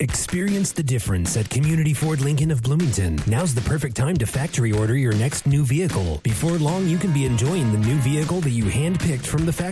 Experience the difference at Community Ford Lincoln of Bloomington. Now's the perfect time to factory order your next new vehicle. Before long, you can be enjoying the new vehicle that you handpicked from the factory